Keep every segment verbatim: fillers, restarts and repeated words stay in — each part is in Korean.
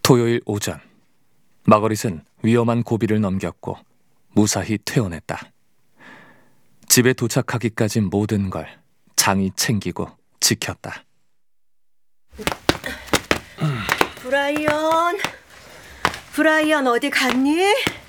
토요일 오전, 마거릿은 위험한 고비를 넘겼고 무사히 퇴원했다. 집에 도착하기까지 모든 걸 장이 챙기고 지켰다. 브라이언, 브라이언 어디 갔니?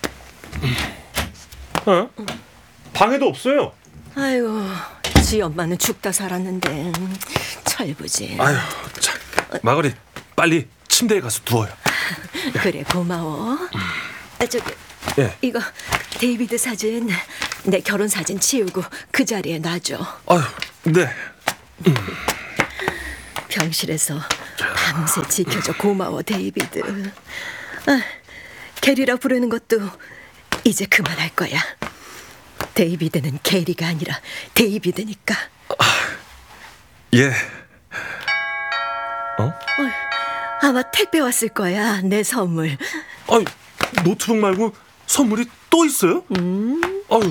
어? 방에도 없어요. 아이고, 지 엄마는 죽다 살았는데 철부지. 아유, 자, 마거릿 빨리 침대에 가서 누워요. 그래, 고마워. 아, 저기, 예. 이거 데이비드 사진, 내 결혼 사진 치우고 그 자리에 놔줘. 아유, 네. 병실에서 밤새 지켜줘 고마워, 데이비드. 아, 게리라 부르는 것도 이제 그만할 거야. 데이비드는 게리가 아니라 데이비드니까. 아, 예. 어? 어이, 아마 택배 왔을 거야, 내 선물. 아유, 노트북 말고 선물이 또 있어요? 음. 아유.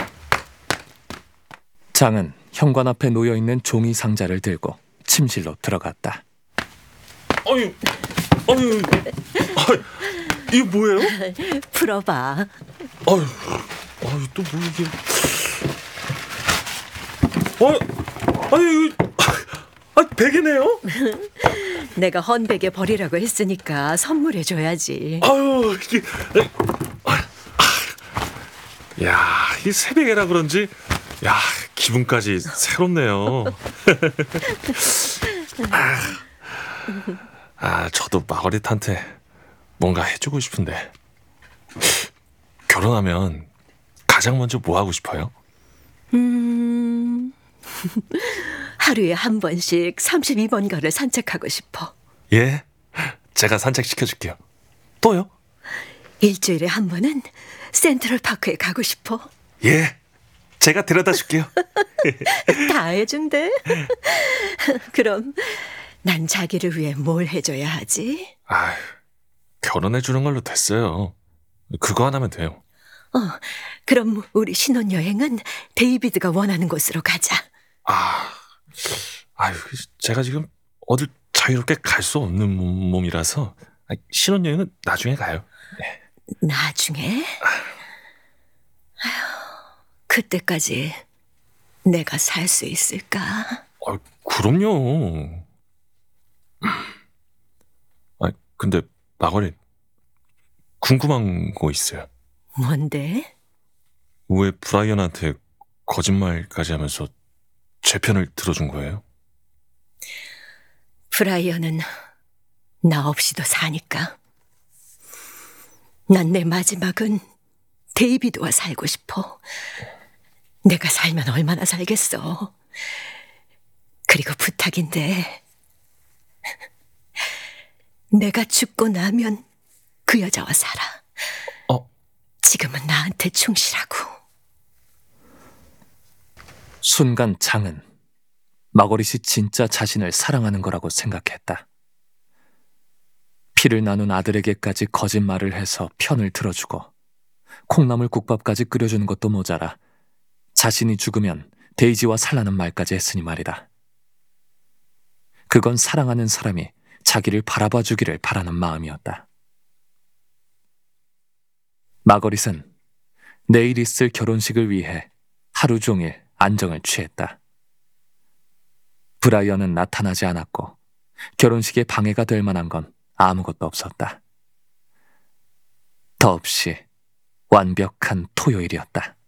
장은 현관 앞에 놓여있는 종이 상자를 들고 침실로 들어갔다. 아유, 아유, 아유, 이거 뭐예요? 풀어봐. 아유, 아유, 또 뭐 이게? 아유, 아유, 이거, 아, 베개네요? 내가 헌베개 버리라고 했으니까 선물해줘야지. 아유, 이게, 야, 이 새벽이라 그런지, 야, 기분까지 새롭네요. 아, 아, 저도 마거릿한테 뭔가 해주고 싶은데. 결혼하면 가장 먼저 뭐 하고 싶어요? 음... 하루에 한 번씩 삼십이 번가를 산책하고 싶어. 예, 제가 산책시켜줄게요. 또요? 일주일에 한 번은 센트럴파크에 가고 싶어. 예, 제가 데려다 줄게요. 다 해준대. 그럼 난 자기를 위해 뭘 해줘야 하지? 아, 결혼해주는 걸로 됐어요. 그거 하나면 돼요. 어, 그럼 우리 신혼여행은 데이비드가 원하는 곳으로 가자. 아, 아유, 제가 지금 어딜 자유롭게 갈 수 없는 몸, 몸이라서 신혼여행은 나중에 가요. 네. 나중에? 아휴, 그때까지 내가 살 수 있을까? 아, 그럼요. 아, 근데 마거릿 궁금한 거 있어요. 뭔데? 왜 브라이언한테 거짓말까지 하면서 제 편을 들어준 거예요? 브라이언은 나 없이도 사니까. 난 내 마지막은 데이비드와 살고 싶어. 내가 살면 얼마나 살겠어. 그리고 부탁인데, 내가 죽고 나면 그 여자와 살아. 어? 지금은 나한테 충실하고. 순간 장은 마거릿이 진짜 자신을 사랑하는 거라고 생각했다. 피를 나눈 아들에게까지 거짓말을 해서 편을 들어주고 콩나물 국밥까지 끓여주는 것도 모자라 자신이 죽으면 데이지와 살라는 말까지 했으니 말이다. 그건 사랑하는 사람이 자기를 바라봐 주기를 바라는 마음이었다. 마거릿은 내일 있을 결혼식을 위해 하루 종일 안정을 취했다. 브라이언은 나타나지 않았고 결혼식에 방해가 될 만한 건 아무것도 없었다. 더없이 완벽한 토요일이었다.